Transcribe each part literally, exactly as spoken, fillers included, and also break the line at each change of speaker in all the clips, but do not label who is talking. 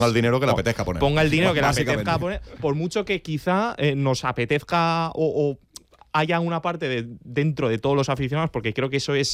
Al dinero que le apetezca poner.
Ponga el dinero que le apetezca poner, por mucho que quizá eh, nos apetezca o, o haya una parte de, dentro de todos los aficionados, porque creo que eso es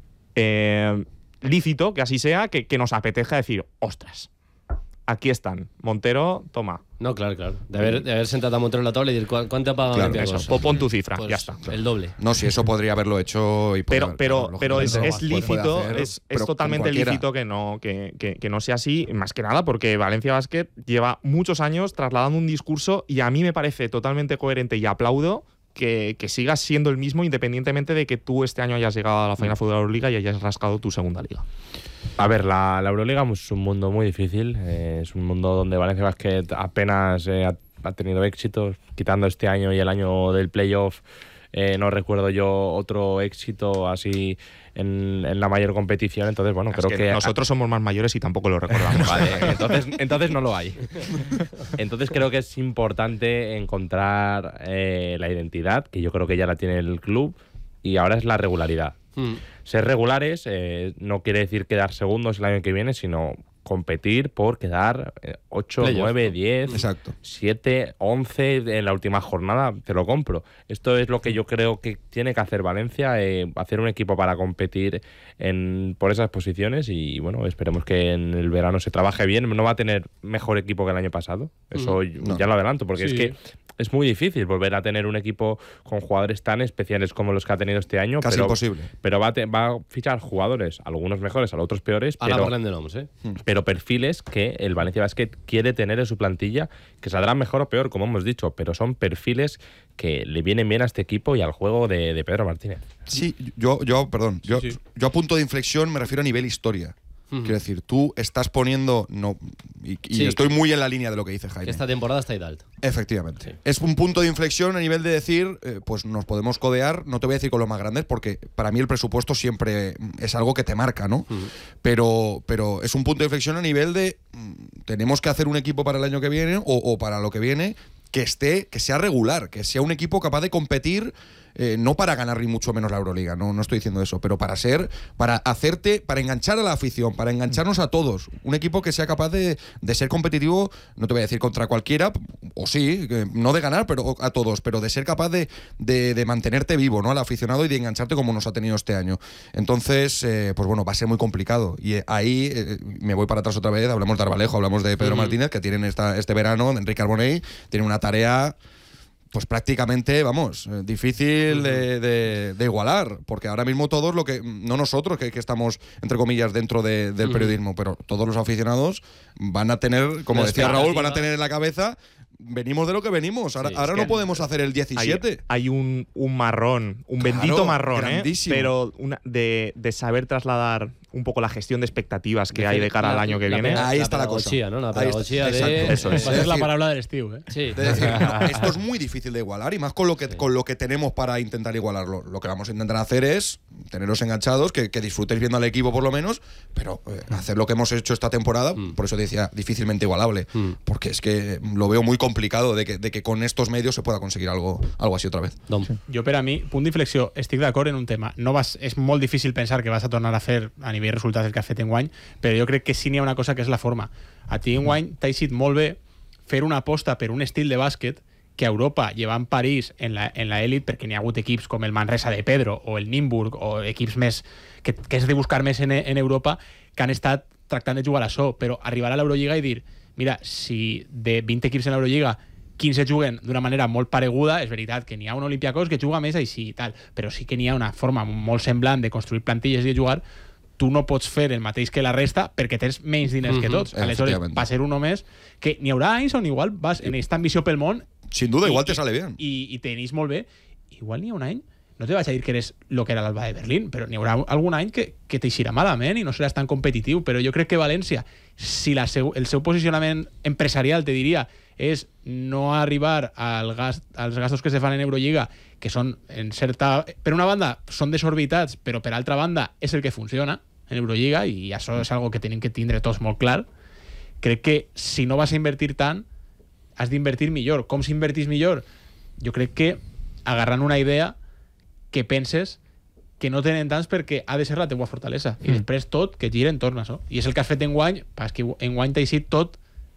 eh, lícito, que así sea, que, que nos apetezca decir, ostras, aquí están, Montero, toma.
No, claro, claro. De haber, de haber sentado a Montero en la tabla y decir, ¿cuánto ha pagado
claro,
Olympiacos?
eso, pon tu cifra,
pues
ya está.
El doble.
No, si eso podría haberlo hecho y
pero
haber,
pero
claro,
pero es, es
puede,
lícito,
puede hacer,
es, es totalmente lícito que no, que, que, que no sea así, más que nada porque Valencia Basket lleva muchos años trasladando un discurso y a mí me parece totalmente coherente y aplaudo que, que sigas siendo el mismo independientemente de que tú este año hayas llegado a la Final Four de la Euroliga y hayas rascado tu segunda liga.
A ver, la, la Euroliga es un mundo muy difícil, eh, es un mundo donde Valencia Basket apenas eh, ha, ha tenido éxitos, quitando este año y el año del playoff, eh, no recuerdo yo otro éxito así en, en la mayor competición, entonces bueno,
es
creo
que,
que
nosotros a... somos más mayores y tampoco lo recordamos.
Vale, entonces, entonces no lo hay. Entonces creo que es importante encontrar eh, la identidad, que yo creo que ya la tiene el club, y ahora es la regularidad. Mm. Ser regulares eh, no quiere decir quedar segundos el año que viene, sino competir por quedar ocho, nueve, diez, siete, once en la última jornada, te lo compro. Esto es lo que yo creo que tiene que hacer Valencia, eh, hacer un equipo para competir en, por esas posiciones y bueno, esperemos que en el verano se trabaje bien. No va a tener mejor equipo que el año pasado, eso mm, no. ya lo adelanto, porque sí. es que es muy difícil volver a tener un equipo con jugadores tan especiales como los que ha tenido este año.
Casi
pero,
imposible.
Pero va a, te, va a fichar jugadores, algunos mejores, a otros peores.
Ahora
pero,
hablan de nombres, ¿eh?
pero perfiles que el Valencia Basket quiere tener en su plantilla, que saldrán mejor o peor, como hemos dicho, pero son perfiles que le vienen bien a este equipo y al juego de, de Pedro Martínez.
Sí, yo, yo perdón,
sí,
yo,
sí.
yo a punto de inflexión me refiero a nivel historia. Uh-huh. Quiero decir, tú estás poniendo, no, y, y sí, estoy muy en la línea de lo que dice Jaime.
Que esta temporada está Hidalgo.
Efectivamente. Sí. Es un punto de inflexión a nivel de decir, eh, pues nos podemos codear, no te voy a decir con los más grandes, porque para mí el presupuesto siempre es algo que te marca, ¿no? Uh-huh. Pero, pero es un punto de inflexión a nivel de, tenemos que hacer un equipo para el año que viene o, o para lo que viene que esté, que sea regular, que sea un equipo capaz de competir. Eh, no para ganar ni mucho menos la Euroliga, no, no estoy diciendo eso, pero para ser, para hacerte, para enganchar a la afición, para engancharnos a todos. Un equipo que sea capaz de, de ser competitivo, no te voy a decir contra cualquiera, o sí, no de ganar pero a todos, pero de ser capaz de, de, de mantenerte vivo, ¿no? Al aficionado y de engancharte como nos ha tenido este año. Entonces, eh, pues bueno, va a ser muy complicado. Y ahí eh, me voy para atrás otra vez, hablamos de Arbalejo, hablamos de Pedro uh-huh. Martínez, que tienen esta, este verano, de Enrique Arbonell, tienen una tarea pues prácticamente, vamos, difícil de, de, de igualar, porque ahora mismo todos lo que, no nosotros que, que estamos, entre comillas, dentro de, del periodismo, pero todos los aficionados van a tener, como decía Raúl, van a tener en la cabeza, venimos de lo que venimos, ahora, sí, ahora no podemos hacer el diecisiete.
Hay, hay un, un marrón, un claro, bendito marrón, grandísimo. ¿eh? Pero una, de, de saber trasladar un poco la gestión de expectativas que de hay de cara la, al año que viene.
La, ahí está la cosa.
¿No? La pedagogía de...
Eso es.
Es la palabra del Steve, ¿eh?
Sí.
De decir, no, esto es muy difícil de igualar y más con lo que, sí. con lo que tenemos para intentar igualarlo. Lo que vamos a intentar hacer es teneros enganchados, que, que disfrutéis viendo al equipo por lo menos, pero eh, hacer lo que hemos hecho esta temporada, mm. por eso decía difícilmente igualable, mm. porque es que lo veo muy complicado de que, de que con estos medios se pueda conseguir algo, algo así otra vez.
Sí. Jo, per a mi, punt d'inflexió, estic d'acord en un tema. No vas, és molt difícil pensar que vas a tornar a fer a nivell resultats el que has fet enguany, però jo crec que sí n'hi ha una cosa que és la forma. A ti enguany t'ha eixit molt bé fer una aposta per un estil de bàsquet que a Europa, llevant París en la, en la elit, perquè n'hi ha hagut equips com el Manresa de Pedro o el Nimburg o equips més que, que és de buscar més en, en Europa, que han estat tractant de jugar a això, però arribar a l'Eurolliga i dir, mira, si de vint equips en l'Eurolliga quinze juguen d'una manera molt pareguda, és veritat que n'hi ha un Olympiacos que juga més així i tal, però sí que n'hi ha una forma molt semblant de construir plantilles i de jugar. Tu no pots fer el mateix que la resta perquè tens menys diners mm-hmm. que tots. Aleshores, va ser un només que n'hi haurà anys on igual vas en aquesta ambició pel món.
Sin duda,
y,
igual te sale bien.
I, i tenis molt bé. Igual n'hi ha un any, no te vaig a dir que eres lo que era l'Alba de Berlín, però n'hi haurà algun any que, que t'eixirà malament i no seràs tan competitiu. Però jo crec que València, si la seu, el seu posicionament empresarial, te diria, és no arribar al gast, als gastos que se fan en Eurolliga, que són, en certa... Per una banda, són desorbitats, però per altra banda, és el que funciona en Eurolliga, i això és algo que tenim que tindre tots molt clar. Crec que si no vas a invertir tant, has d'invertir millor. Com s'invertís millor? Jo crec que agarrant una idea que penses que no tenen tants perquè ha de ser la teua fortalesa. I mm. després tot que gira entorn a això. I és el que has fet enguany, perquè enguany t'ha eixit tot